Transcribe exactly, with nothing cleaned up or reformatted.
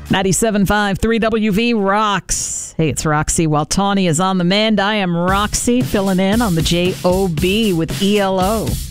ninety-seven point five, three W V rocks. Hey, it's Roxy. While Tawny is on the mend, I am Roxy filling in on the J O B with E L O.